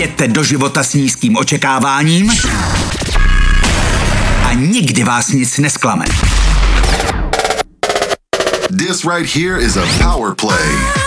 Jděte do života s nízkým očekáváním a nikdy vás nic nesklame. This right here is a power play.